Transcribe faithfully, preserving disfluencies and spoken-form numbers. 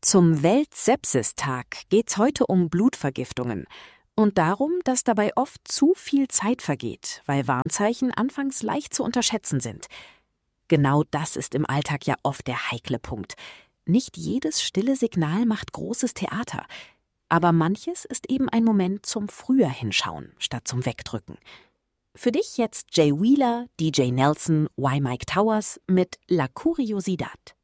Zum Welt-Sepsis-Tag geht's heute um Blutvergiftungen und darum, dass dabei oft zu viel Zeit vergeht, weil Warnzeichen anfangs leicht zu unterschätzen sind. Genau das ist im Alltag ja oft der heikle Punkt. Nicht jedes stille Signal macht großes Theater, aber manches ist eben ein Moment zum früher hinschauen, statt zum Wegdrücken. Für dich jetzt Jay Wheeler, D J Nelson, Y Mike Towers mit La Curiosidad.